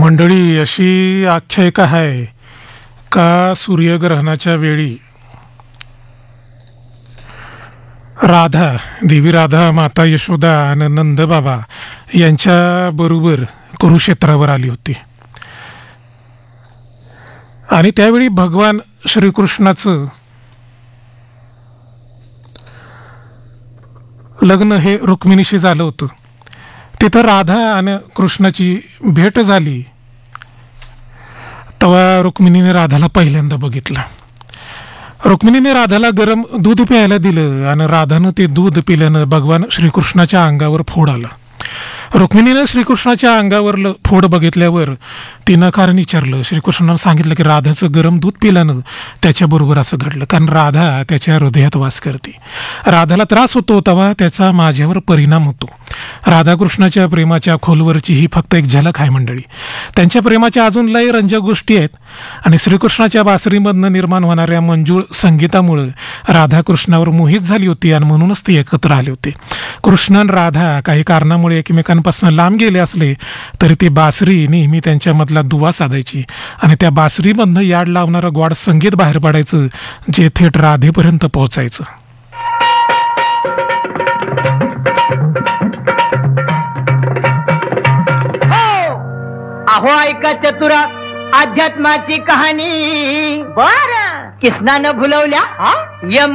मंडळी, अशी आख्यायिका आहे का सूर्यग्रहणाच्या वेळी राधा, देवी राधा, माता यशोदा आणि नंदबाबा यांच्या बरोबर कुरुक्षेत्रावर आली होती. आणि त्यावेळी भगवान श्रीकृष्णाचं लग्न हे रुक्मिणीशी झालं होतं. तिथं राधा आणि कृष्णाची भेट झाली. तेव्हा रुक्मिणीने राधाला पहिल्यांदा बघितलं. रुक्मिणीने राधाला गरम दूध प्यायला दिलं आणि राधानं ते दूध पिल्यानं भगवान श्रीकृष्णाच्या अंगावर फोड आला. रुक्मिणीनं श्रीकृष्णाच्या अंगावर फोड बघितल्यावर तिनं कारण विचारलं. श्रीकृष्णानं सांगितलं की राधाचं गरम दूध पिल्यानं त्याच्याबरोबर असं घडलं, कारण राधा त्याच्या हृदयात वास करते. राधाला त्रास होतो तेव्हा त्याचा माझ्यावर परिणाम होतो. राधाकृष्णाच्या प्रेमाच्या खोलवरची ही फक्त एक झलक आहे मंडळी. त्यांच्या प्रेमाच्या अजून लय रंजक गोष्टी आहेत. आणि श्रीकृष्णाच्या बासरीमधनं निर्माण होणाऱ्या मंजूळ संगीतामुळे राधाकृष्णावर मोहित झाली होती आणि म्हणूनच ते एकत्र आले होते. कृष्ण आणि राधा काही कारणामुळे एकमेकांपासून लांब गेले असले तरी ती बासरी नेहमी त्यांच्यामधला दुवा साधायची आणि त्या बासरीमधनं याड लावणारं गोड संगीत बाहेर पडायचं, जे थेट राधेपर्यंत पोहोचायचं. अहो ऐका चतुरा अध्यात्माची कहाणी. बर कृष्णानं भुलवल्या